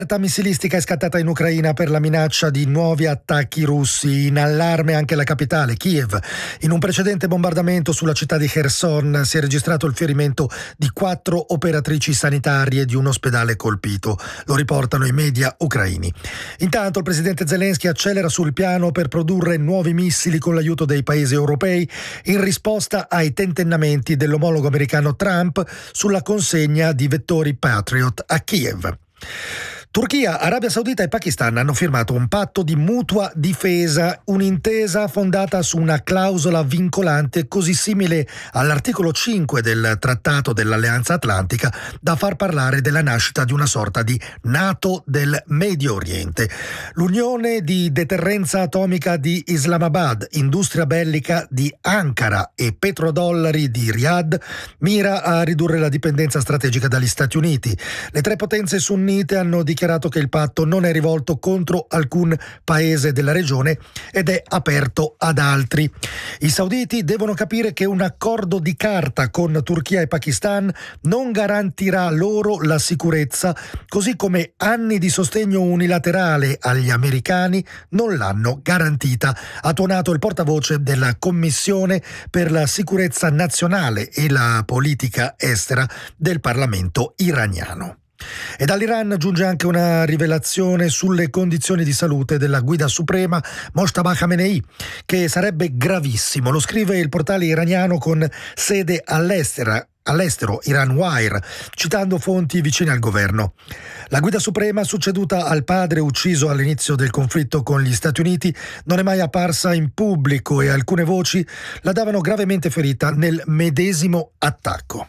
Missilistica è scattata in Ucraina per la minaccia di nuovi attacchi russi. In allarme anche la capitale, Kiev. In un precedente bombardamento sulla città di Kherson si è registrato il ferimento di 4 operatrici sanitarie di un ospedale colpito. Lo riportano i media ucraini. Intanto il presidente Zelensky accelera sul piano per produrre nuovi missili con l'aiuto dei paesi europei in risposta ai tentennamenti dell'omologo americano Trump sulla consegna di vettori Patriot a Kiev. Turchia, Arabia Saudita e Pakistan hanno firmato un patto di mutua difesa, un'intesa fondata su una clausola vincolante così simile all'articolo 5 del Trattato dell'Alleanza Atlantica da far parlare della nascita di una sorta di NATO del Medio Oriente. L'Unione di deterrenza atomica di Islamabad, industria bellica di Ankara e petrodollari di Riyadh mira a ridurre la dipendenza strategica dagli Stati Uniti. Le tre potenze sunnite hanno dichiarato che il patto non è rivolto contro alcun paese della regione ed è aperto ad altri. I sauditi devono capire che un accordo di carta con Turchia e Pakistan non garantirà loro la sicurezza, così come anni di sostegno unilaterale agli americani non l'hanno garantita, ha tuonato il portavoce della Commissione per la sicurezza nazionale e la politica estera del Parlamento iraniano. E dall'Iran giunge anche una rivelazione sulle condizioni di salute della guida suprema Mojtaba Khamenei, che sarebbe gravissimo. Lo scrive il portale iraniano con sede all'estero, Iran Wire, citando fonti vicine al governo. La guida suprema, succeduta al padre ucciso all'inizio del conflitto con gli Stati Uniti, non è mai apparsa in pubblico e alcune voci la davano gravemente ferita nel medesimo attacco.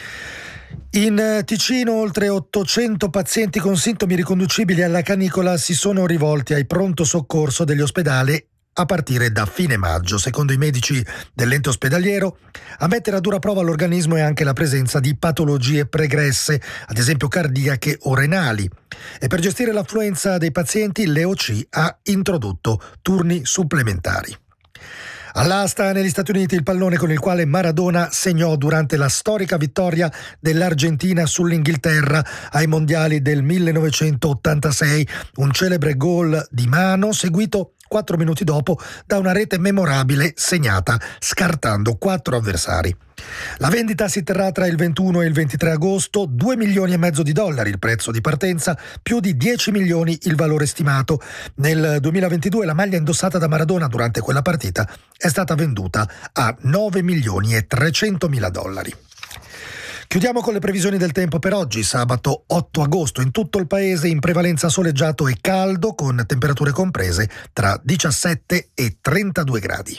In Ticino oltre 800 pazienti con sintomi riconducibili alla canicola si sono rivolti ai pronto soccorso degli ospedali a partire da fine maggio. Secondo i medici dell'ente ospedaliero, a mettere a dura prova l'organismo è anche la presenza di patologie pregresse, ad esempio cardiache o renali. E per gestire l'affluenza dei pazienti, l'EOC ha introdotto turni supplementari. All'asta negli Stati Uniti il pallone con il quale Maradona segnò durante la storica vittoria dell'Argentina sull'Inghilterra ai mondiali del 1986, un celebre gol di mano seguito 4 minuti dopo da una rete memorabile segnata scartando 4 avversari. La vendita si terrà tra il 21 e il 23 agosto, $2,5 milioni di dollari il prezzo di partenza, più di 10 milioni il valore stimato. Nel 2022 la maglia indossata da Maradona durante quella partita è stata venduta a $9,3 milioni. Chiudiamo con le previsioni del tempo per oggi, sabato 8 agosto. In tutto il paese in prevalenza soleggiato e caldo, con temperature comprese tra 17 e 32 gradi.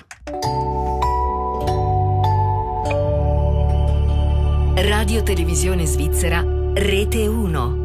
Radio Televisione Svizzera, Rete 1.